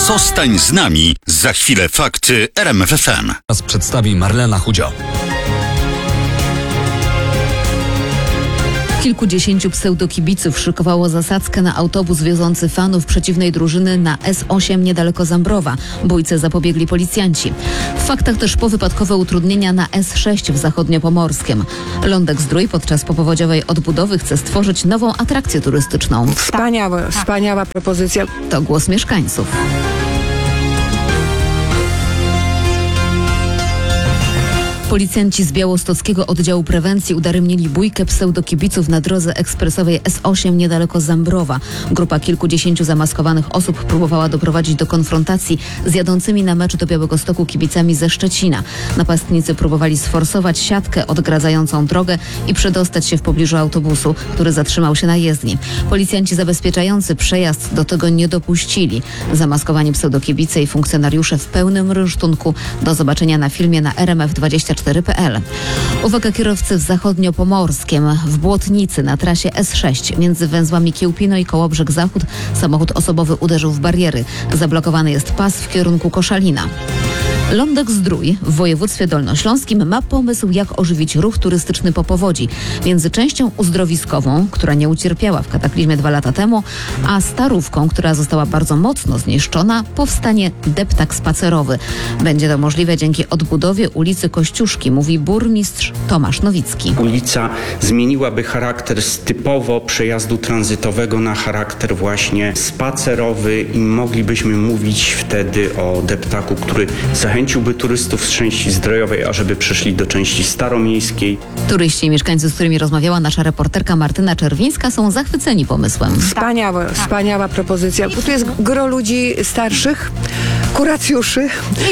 Zostań z nami. Za chwilę fakty RMF FM. Teraz przedstawi Marlena Chudzio. Kilkudziesięciu pseudokibiców szykowało zasadzkę na autobus wiozący fanów przeciwnej drużyny na S8 niedaleko Zambrowa. Bójce zapobiegli policjanci. W faktach też powypadkowe utrudnienia na S6 w Zachodniopomorskiem. Lądek-Zdrój podczas popowodziowej odbudowy chce stworzyć nową atrakcję turystyczną. Wspaniała propozycja. To głos mieszkańców. Policjanci z białostockiego oddziału prewencji udaremnili bójkę pseudokibiców na drodze ekspresowej S8 niedaleko Zambrowa. Grupa kilkudziesięciu zamaskowanych osób próbowała doprowadzić do konfrontacji z jadącymi na mecz do Białegostoku kibicami ze Szczecina. Napastnicy próbowali sforsować siatkę odgradzającą drogę i przedostać się w pobliżu autobusu, który zatrzymał się na jezdni. Policjanci zabezpieczający przejazd do tego nie dopuścili. Zamaskowani pseudokibice i funkcjonariusze w pełnym rynsztunku. Do zobaczenia na filmie na RMF24.pl. Uwaga kierowcy w Zachodniopomorskiem. W Błotnicy na trasie S6 między węzłami Kiełpino i Kołobrzeg Zachód samochód osobowy uderzył w bariery. Zablokowany jest pas w kierunku Koszalina. Lądek-Zdrój w województwie dolnośląskim ma pomysł, jak ożywić ruch turystyczny po powodzi. Między częścią uzdrowiskową, która nie ucierpiała w kataklizmie 2 lata temu, a Starówką, która została bardzo mocno zniszczona, powstanie deptak spacerowy. Będzie to możliwe dzięki odbudowie ulicy Kościuszki, mówi burmistrz Tomasz Nowicki. Ulica zmieniłaby charakter z typowo przejazdu tranzytowego na charakter właśnie spacerowy i moglibyśmy mówić wtedy o deptaku, który zachęciłby turystów z części zdrojowej, ażeby przyszli do części staromiejskiej. Turyści i mieszkańcy, z którymi rozmawiała nasza reporterka Martyna Czerwińska, są zachwyceni pomysłem. Wspaniała propozycja. Bo tu jest gro ludzi starszych, kuracjuszy,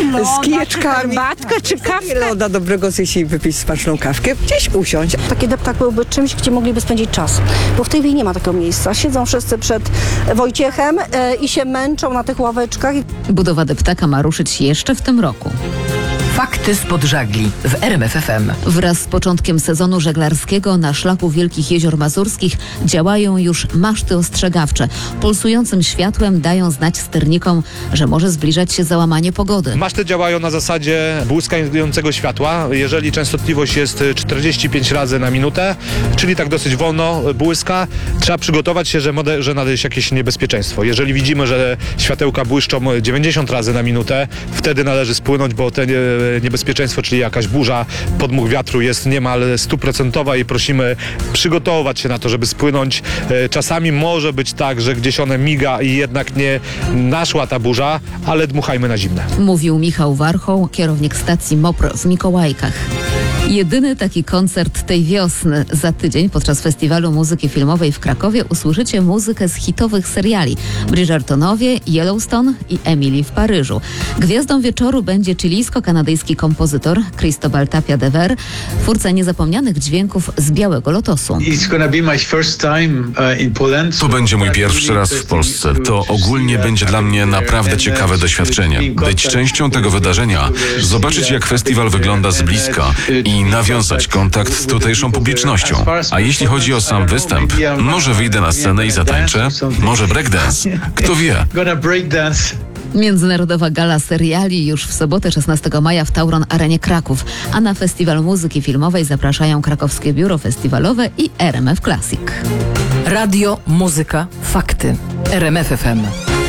z kijeczkami. Herbatkę czy kawkę? Loda dobrego zjeść i wypić smaczną kawkę, gdzieś usiąść. Taki deptak byłby czymś, gdzie mogliby spędzić czas. Bo w tej chwili nie ma takiego miejsca. Siedzą wszyscy przed Wojciechem i się męczą na tych ławeczkach. Budowa deptaka ma ruszyć jeszcze w tym roku. Fakty spod żagli w RMF FM. Wraz z początkiem sezonu żeglarskiego na szlaku Wielkich Jezior Mazurskich działają już maszty ostrzegawcze. Pulsującym światłem dają znać sternikom, że może zbliżać się załamanie pogody. Maszty działają na zasadzie błyskającego światła. Jeżeli częstotliwość jest 45 razy na minutę, czyli tak dosyć wolno błyska, trzeba przygotować się, że nadejdzie jakieś niebezpieczeństwo. Jeżeli widzimy, że światełka błyszczą 90 razy na minutę, wtedy należy spłynąć, bo te niebezpieczeństwo, czyli jakaś burza, podmuch wiatru jest niemal 100% i prosimy przygotować się na to, żeby spłynąć. Czasami może być tak, że gdzieś one miga i jednak nie naszła ta burza, ale dmuchajmy na zimne. Mówił Michał Warchoł, kierownik stacji MOPR w Mikołajkach. Jedyny taki koncert tej wiosny. Za tydzień podczas Festiwalu Muzyki Filmowej w Krakowie usłyszycie muzykę z hitowych seriali Bridgertonowie, Yellowstone i Emily w Paryżu. Gwiazdą wieczoru będzie chilijsko-kanadyjski kompozytor Cristobal Tapia de Ver, twórca niezapomnianych dźwięków z Białego Lotosu. To będzie mój pierwszy raz w Polsce. To ogólnie będzie dla mnie naprawdę ciekawe doświadczenie. Być częścią tego wydarzenia, zobaczyć jak festiwal wygląda z bliska i nawiązać kontakt z tutejszą publicznością. A jeśli chodzi o sam występ, może wyjdę na scenę i zatańczę, może breakdance, kto wie. Międzynarodowa Gala Seriali już w sobotę 16 maja w Tauron Arenie Kraków, a na Festiwal Muzyki Filmowej zapraszają Krakowskie Biuro Festiwalowe i RMF Classic. Radio, muzyka, fakty. RMF FM.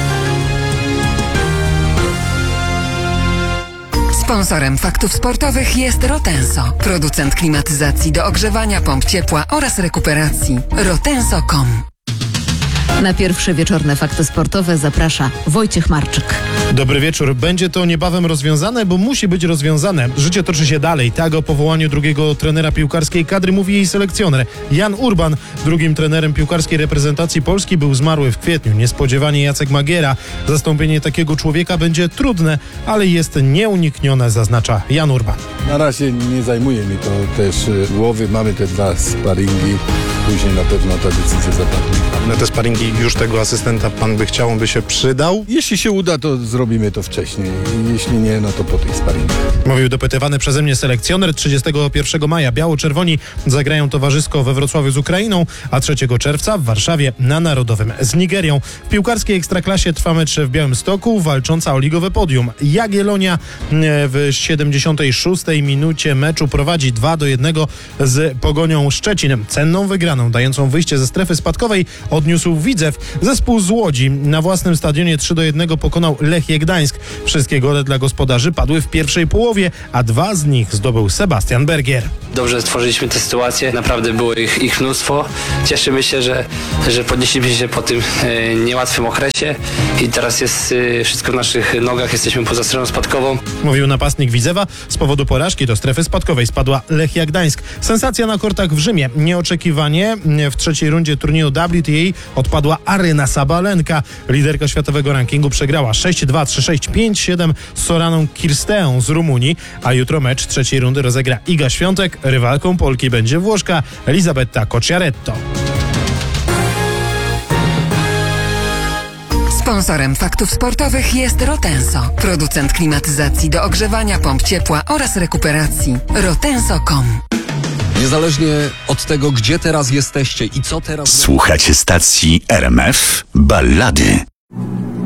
Sponsorem faktów sportowych jest Rotenso, producent klimatyzacji do ogrzewania, pomp ciepła oraz rekuperacji. Rotenso.com. Na pierwsze wieczorne fakty sportowe zaprasza Wojciech Marczyk. Dobry wieczór. Będzie to niebawem rozwiązane, bo musi być rozwiązane. Życie toczy się dalej. Tak o powołaniu drugiego trenera piłkarskiej kadry mówi jej selekcjoner. Jan Urban, drugim trenerem piłkarskiej reprezentacji Polski, był zmarły w kwietniu. Niespodziewanie Jacek Magiera. Zastąpienie takiego człowieka będzie trudne, ale jest nieuniknione, zaznacza Jan Urban. Na razie nie zajmuje mi to też głowy. Mamy te 2 sparingi. później na pewno ta decyzja zapadnie. Na te sparingi już tego asystenta pan by chciał, on by się przydał? Jeśli się uda, to zrobimy to wcześniej. Jeśli nie, no to po tych sparingach. Mówił dopytywany przeze mnie selekcjoner. 31 maja biało-czerwoni zagrają towarzysko we Wrocławiu z Ukrainą, a 3 czerwca w Warszawie na Narodowym z Nigerią. W piłkarskiej ekstraklasie trwa mecz w Białymstoku, walcząca o ligowe podium. Jagiellonia w 76 minucie meczu prowadzi 2-1 z Pogonią Szczecin. Cenną wygraną dającą wyjście ze strefy spadkowej odniósł Widzew. Zespół z Łodzi na własnym stadionie 3-1 pokonał Lechię Gdańsk. Wszystkie gole dla gospodarzy padły w pierwszej połowie, a 2 z nich zdobył Sebastian Bergier. Dobrze stworzyliśmy tę sytuację, naprawdę było ich mnóstwo. Cieszymy się, że podnieśliśmy się po tym niełatwym okresie i teraz jest wszystko w naszych nogach, jesteśmy poza stroną spadkową. Mówił napastnik Widzewa. Z powodu porażki do strefy spadkowej spadła Lechia Gdańsk. Sensacja na kortach w Rzymie. Nieoczekiwanie w trzeciej rundzie turnieju WTA odpadła Aryna Sabalenka. Liderka światowego rankingu przegrała 6-2, 3-6, 5-7 z Soraną Kirsteą z Rumunii, a jutro mecz trzeciej rundy rozegra Iga Świątek. Rywalką Polki będzie Włoszka Elisabetta Cocciaretto. Sponsorem faktów sportowych jest Rotenso, producent klimatyzacji do ogrzewania, pomp ciepła oraz rekuperacji. Rotenso.com. Niezależnie od tego, gdzie teraz jesteście i co teraz... Słuchacie stacji RMF Ballady.